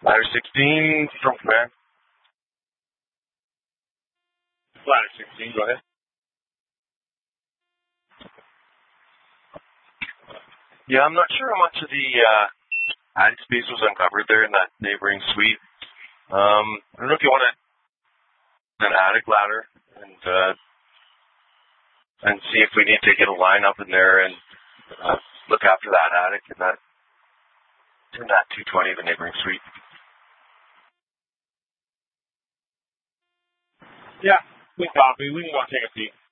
Ladder 16 from command. Ladder 16, go ahead. Yeah, I'm not sure how much of the attic space was uncovered there in that neighboring suite. I don't know if you want an attic ladder and see if we need to get a line up in there and look after that attic and that 220, the neighboring suite. Yeah, we copy. We can go take a peek.